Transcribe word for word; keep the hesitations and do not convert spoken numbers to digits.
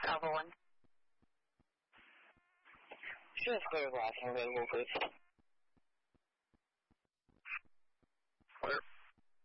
Alpha one. Should have clear glass and available, please.